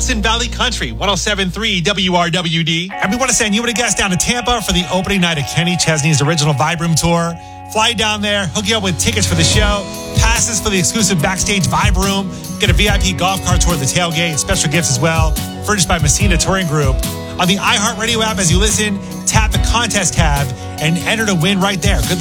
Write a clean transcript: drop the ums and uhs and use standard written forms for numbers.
Hudson Valley Country, 107.3 WRWD. And we want to send you and a guest down to Tampa for the opening night of Kenny Chesney's original Vibe Room Tour. Fly down there, hook you up with tickets for the show, passes for the exclusive backstage Vibe Room, get a VIP golf cart tour at the tailgate, special gifts as well, furnished by Messina Touring Group. On the iHeartRadio app, as you listen, tap the contest tab and enter to win right there. Good luck.